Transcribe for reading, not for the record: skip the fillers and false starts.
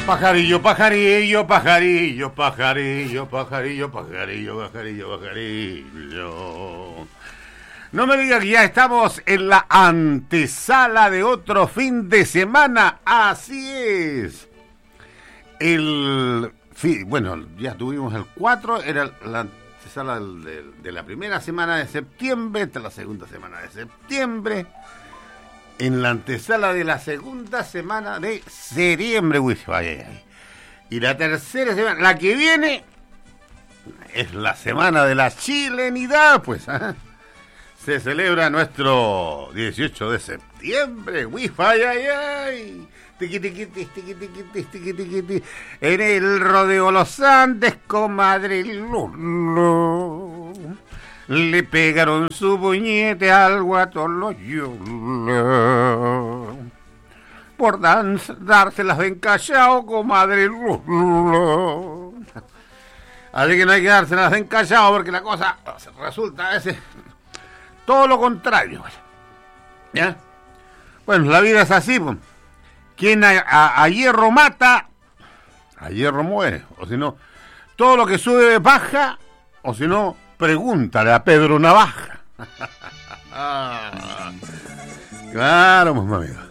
Pajarillo, pajarillo, pajarillo, pajarillo, pajarillo, pajarillo, pajarillo, pajarillo. No me diga que ya estamos en la antesala de otro fin de semana. Así es. Bueno, ya tuvimos el 4, era la antesala de la primera semana de septiembre, esta es la segunda semana de septiembre. En la antesala de la segunda semana de septiembre, y la tercera semana, la que viene, es la semana de la chilenidad, pues. Se celebra nuestro 18 de septiembre, en el rodeo Los Andes, comadre Lulu. Le pegaron su puñete al guatoloyo por dárselas de encallado, comadre Lulu. Así que no hay que dárselas de encallado porque la cosa resulta a veces todo lo contrario. ¿Ya? Bueno, la vida es así, pues. Quien a hierro mata, a hierro muere. O si no, todo lo que sube baja, o si no, pregúntale a Pedro Navaja. Claro, pues, amigo.